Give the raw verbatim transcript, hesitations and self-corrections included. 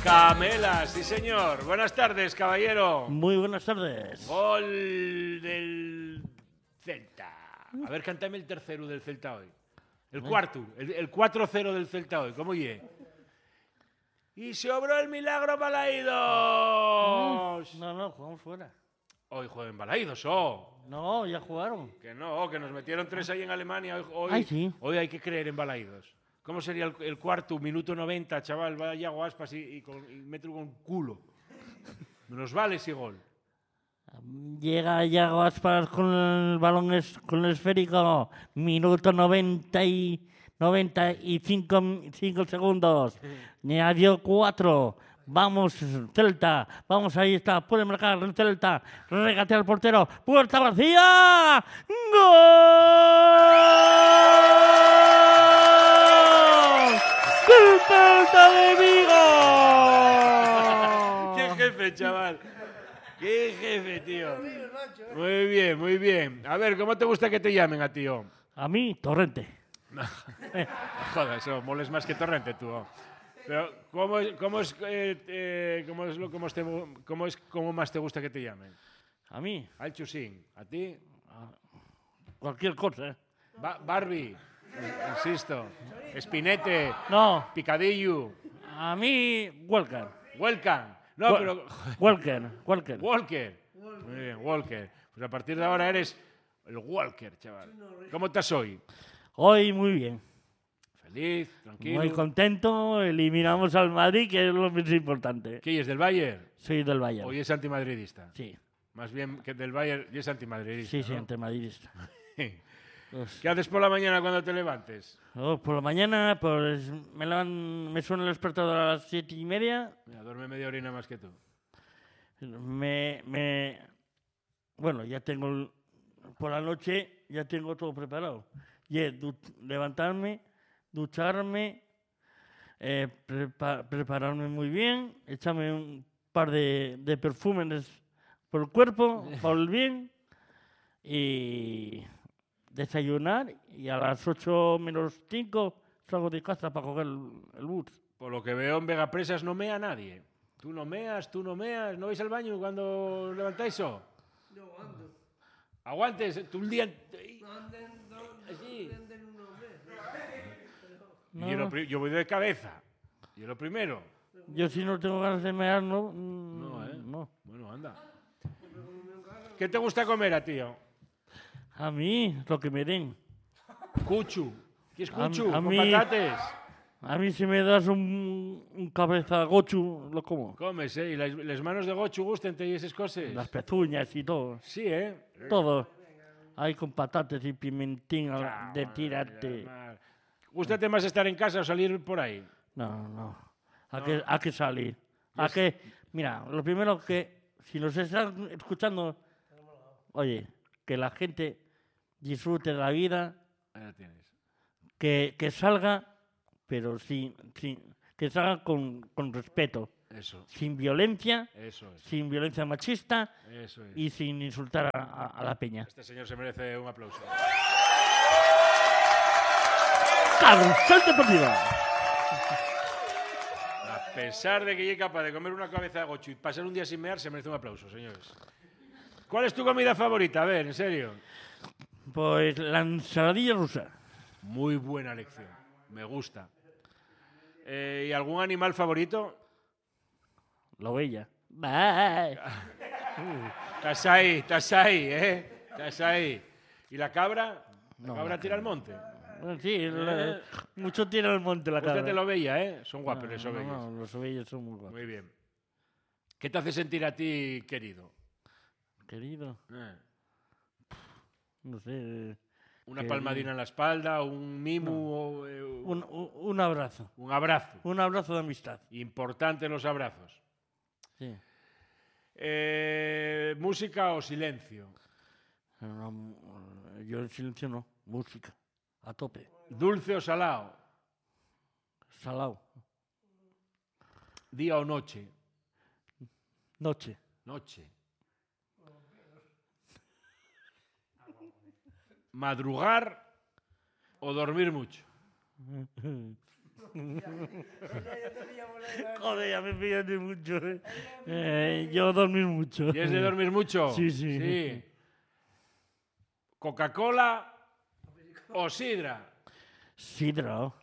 Camela, sí señor. Buenas tardes, caballero. Muy buenas tardes. Gol del Celta. A ver, cántame el tercero del Celta hoy. El cuarto, el, el cuatro cero del Celta hoy. ¿Cómo ye? Y sobró el milagro Balaídos. No, no, jugamos fuera. Hoy juegan Balaídos, oh. No, ya jugaron. Que no, que nos metieron tres ahí en Alemania. Hoy, hoy, Ay, sí. Hoy hay que creer en Balaídos. ¿Cómo sería el, el cuarto, minuto noventa, chaval? Vaya Yago Aspas y, y, con, y meto con culo. Nos vale ese gol. Llega Yago Aspas con el balón es, con el esférico. Minuto noventa y noventa y cinco, cinco segundos. Añadió cuatro. Vamos, Celta. Vamos, ahí está. Puede marcar el Celta. Regatea al portero. Puerta vacía. ¡Gol! ¡El Celta de Vigo! ¡Qué jefe, chaval! ¡Qué jefe, tío! Muy bien, muy bien. A ver, ¿cómo te gusta que te llamen a tío? A mí, Torrente. Joder, eso moles más que Torrente, tú. Oh. Pero, ¿cómo es, cómo es, eh, eh, cómo es, lo, cómo es, te, cómo es cómo más te gusta que te llamen? A mí, Al Chusín. ¿A ti? cualquier cosa. ¿eh? Ba Barbie. Insisto. Espinete. No, Picadillo. a mí, Walker. Welcome. No, Wa- pero... Walker, Walker. Walker. Muy bien, Walker. Pues a partir de ahora eres el Walker, chaval. ¿Cómo estás hoy? Hoy muy bien. Feliz, tranquilo. Muy contento. Eliminamos al Madrid, que es lo más importante. ¿Qué es del Bayern? Soy del Bayern. ¿O es antimadridista? Sí, Más bien que del Bayern y es antimadridista. sí, sí, ¿no? antimadridista. Pues, ¿Qué haces por la mañana cuando te levantes? oh, por la mañana, pues me, levan- me suena el despertador a las siete y media. Mira, duerme media horina más que tú. Me, me, bueno, ya tengo, el- por la noche ya tengo todo preparado. Y es du- levantarme, ducharme, eh, prepa- prepararme muy bien, echarme un par de, de perfumes por el cuerpo, por el bien, y desayunar, y a las ocho menos cinco salgo de casa para coger el, el bus. Por lo que veo en Vegapresas no mea nadie. Tú no meas, tú no meas. ¿No vais al baño cuando levantáis eso? Yo aguanto. Aguantes, tú un día... No anden, no, Así. no anden unos meses. No, Yo, lo pri- yo voy de cabeza. Yo lo primero. yo si no tengo ganas de mear, no. No, No, ¿eh? no. Bueno, anda. ¿Qué te gusta comer a tío? A mí, lo que me den. Cuchu. ¿Qué es A- cuchu? a Con mí- patates. A mí si me das un, un cabeza gochu, lo como. Comes, ¿eh? ¿Y las, las manos de gochu gusten y esas cosas? Las pezuñas y todo. Sí, ¿eh? Todo. Ahí con patatas y pimentín a la- Chao, de madre tirarte. mía. ¿Gústate más estar en casa o salir por ahí? No, no. Hay que, hay que salir. Hay que, mira, lo primero que, si nos están escuchando, oye, que la gente disfrute de la vida, Ahí la tienes. que, que salga, pero sin, sin- que salga con, con respeto, Eso, sin violencia, eso es. sin violencia machista Eso es. y sin insultar a, a- a la peña. Este señor se merece un aplauso. ¡Carrusel Deportivo! A pesar de que llegue capaz de comer una cabeza de gochu y pasar un día sin mear, se merece un aplauso, señores. ¿Cuál es tu comida favorita? A ver, en serio. Pues la ensaladilla rusa. Muy buena lección. Me gusta. Eh, ¿Y algún animal favorito? La ovella. Bah. Estás ahí, estás ahí, ¿eh? Estás ahí. ¿Y la cabra? ¿La No, cabra la tira al monte? Bueno, sí, la- mucho tira al monte la Usted cabra. te lo veía, ¿eh? Son guapos No, los no, ovellas. no, los ovellas son muy guapos. Muy bien. ¿Qué te hace sentir a ti querido? Querido, Eh, no sé. ¿Una Querido. palmadina en la espalda, un mimo, o, eh, Un, un- un abrazo. un abrazo? Un abrazo de amistad. Importante los abrazos. Sí. Eh, ¿Música o silencio? No, no, yo en silencio no. Música. A tope. ¿Dulce o salado? Salao. ¿Día o noche? Noche. Noche. ¿Madrugar o dormir mucho? Joder, ya me pillas de mucho. ¿eh? Eh, yo dormir mucho. ¿Y es de dormir mucho? Sí, sí. Sí. ¿Coca-Cola o sidra? Sidra.